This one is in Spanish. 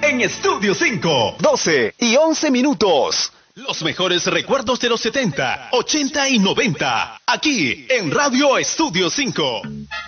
en Estudio 5. 12:11. Los mejores recuerdos de los 70, 80 y 90. Aquí en Radio Estudio 5.